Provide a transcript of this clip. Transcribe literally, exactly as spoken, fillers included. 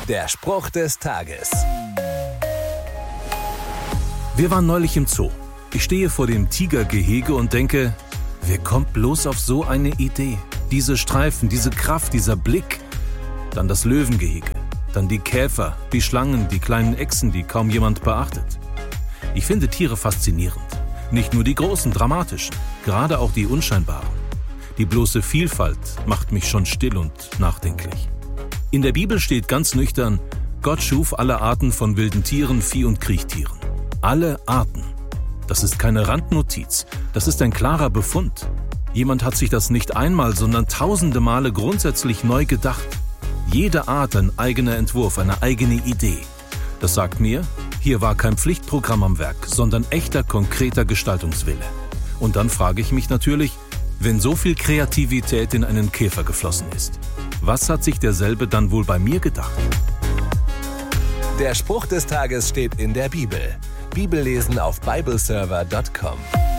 Der Spruch des Tages. Wir waren neulich im Zoo. Ich stehe vor dem Tigergehege und denke, wer kommt bloß auf so eine Idee? Diese Streifen, diese Kraft, dieser Blick. Dann das Löwengehege, dann die Käfer, die Schlangen, die kleinen Echsen, die kaum jemand beachtet. Ich finde Tiere faszinierend. Nicht nur die großen, dramatischen, gerade auch die unscheinbaren. Die bloße Vielfalt macht mich schon still und nachdenklich. In der Bibel steht ganz nüchtern, Gott schuf alle Arten von wilden Tieren, Vieh- und Kriechtieren. Alle Arten. Das ist keine Randnotiz, das ist ein klarer Befund. Jemand hat sich das nicht einmal, sondern tausende Male grundsätzlich neu gedacht. Jede Art ein eigener Entwurf, eine eigene Idee. Das sagt mir, hier war kein Pflichtprogramm am Werk, sondern echter, konkreter Gestaltungswille. Und dann frage ich mich natürlich, wenn so viel Kreativität in einen Käfer geflossen ist, was hat sich derselbe dann wohl bei mir gedacht? Der Spruch des Tages steht in der Bibel. Bibellesen auf bibleserver punkt com.